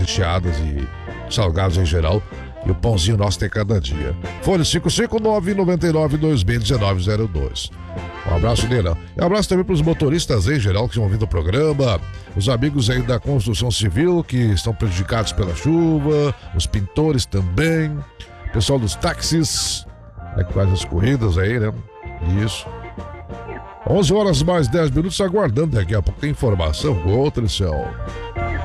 recheadas e salgados em geral. E o pãozinho nosso tem cada dia. Fone 559-99-2019-02. Um abraço, Neirão. E um abraço também para os motoristas em geral que estão ouvindo o programa. Os amigos aí da construção civil que estão prejudicados pela chuva. Os pintores também. Pessoal dos táxis, que faz as corridas aí, né? Isso. 11 horas mais 10 minutos aguardando. Daqui a pouco tem informação com outra edição.